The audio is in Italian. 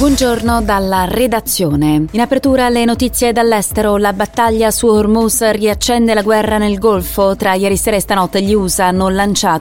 Buongiorno dalla redazione. In apertura le notizie dall'estero. La battaglia su Hormuz riaccende la guerra nel Golfo. Tra ieri sera e stanotte gli USA hanno lanciato